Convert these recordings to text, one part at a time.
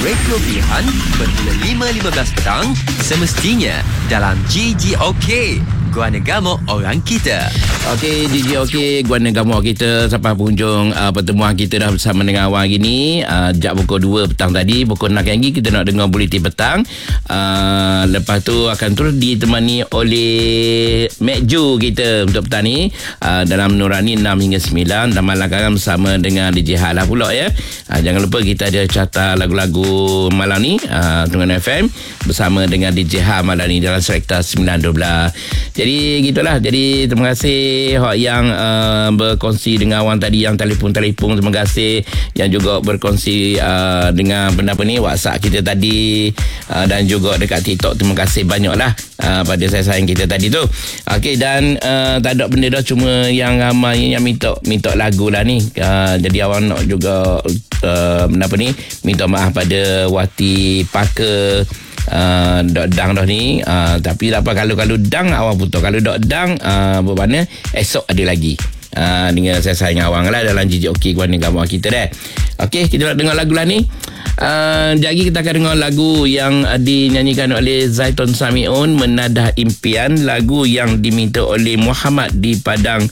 Radio Pilihan bermula 5.15 petang semestinya dalam GGOK, Guanegamo Orang Kita. Okey, GGOK Guanegamo kita sampai penghujung pertemuan kita dah bersama dengan awal hari ni. Sejak pukul 2 petang tadi, pukul 6 lagi kita nak dengar buletin petang. Lepas tu akan terus ditemani oleh Mek Ju kita untuk petang ni dalam Nurani 6 hingga 9 dan malam sekarang bersama dengan DJ Hala pula ya. Jangan lupa kita ada carta lagu-lagu malam ni dengan FM bersama dengan DJ Hala malam ni dalam Selekta 912. Jadi gitulah. Jadi terima kasih yang berkongsi dengan awang tadi, yang telefon-telefon, terima kasih. Yang juga berkongsi dengan benda apa ni WhatsApp kita tadi, dan juga dekat TikTok. Terima kasih banyaklah pada sayang kita tadi tu. Okey, dan tak ada benda dah, cuma yang ramai yang minta lagu lah ni. Jadi awang nak juga benda apa ni, minta maaf pada Wati Parker. Dang dah ni, tapi tak apa, kalau dang awang putus, kalau dang bermakna esok ada lagi. Dengan saya sayang awang lah dalam GGOK Guanegamo kita dah. Okey, kita nak dengar lagu lah ni. Jadi kita akan dengar lagu yang dinyanyikan oleh Zaitun Samiun, Menadah Impian, lagu yang diminta oleh Muhammad di Padang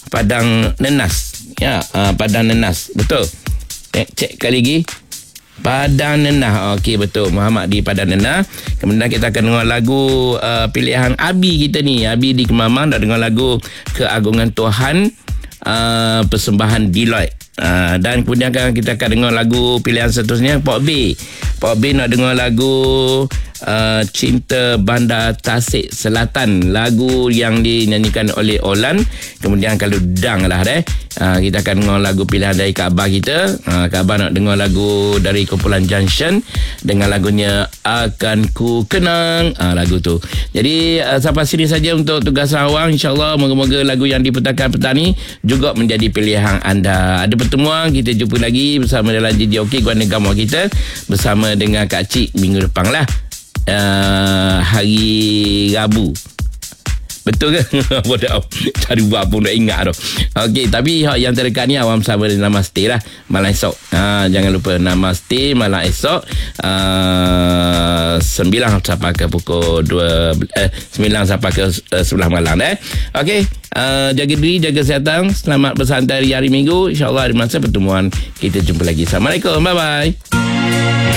Nenas ya. Padang Nenas, betul? Cek kali lagi. Padang Nenah. Okey, betul, Muhammad di Padang Nenah. Kemudian kita akan dengar lagu pilihan Abi kita ni, Abi di Kemamang. Dah dengar lagu Keagungan Tuhan, persembahan Deloitte. Dan kemudian kita akan dengar lagu pilihan seterusnya Pok B nak dengar lagu Cinta Bandar Tasik Selatan, lagu yang dinyanyikan oleh Olan. Kemudian kalau dang lah kita akan dengar lagu pilihan dari Kak Abah kita. Kak Abah nak dengar lagu dari kumpulan Junction dengan lagunya Akan Ku Kenang, lagu tu. Jadi sampai sini saja untuk tugas awang. InsyaAllah moga-moga lagu yang diputarkan petang ni juga menjadi pilihan anda. Ada pertemuan, kita jumpa lagi bersama dalam GGOK Guanegamo kita bersama dengan Kak Cik minggu depan lah. Hari Rabu. Betul ke? Bodoh. Cari buat pun dah ingat dah. Okey, tapi yang terdekat ni awam bersama dengan Namaste lah malam esok. Jangan lupa Namaste malam esok 9 sampai ke pukul 9 sampai ke 11 malam Okey, jaga diri, jaga kesihatan, selamat bersantai hari Minggu. InsyaAllah hari masa pertemuan kita jumpa lagi. Assalamualaikum, bye bye.